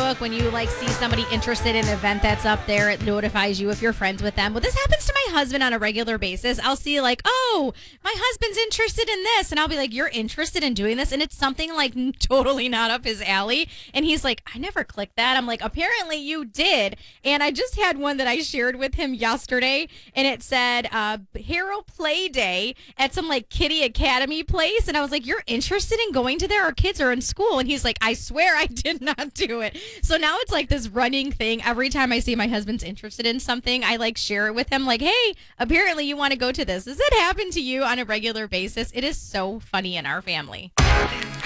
Facebook when you like see somebody interested in an event that's up there, it notifies you if you're friends with them. Well, this happens to my husband on a regular basis. I'll see like, oh, my husband's interested in this. And I'll be like, you're interested in doing this? And it's something like totally not up his alley. And he's like, I never clicked that. I'm like, apparently you did. And I just had one that I shared with him yesterday. And it said, Hero Play Day at some like Kitty Academy place. And I was like, you're interested in going to there? Our kids are in school. And he's like, I swear I did not do it. So now it's like this running thing. Every time I see my husband's interested in something, I like share it with him. Like, hey, apparently you want to go to this. Does it happen to you on a regular basis? It is so funny in our family.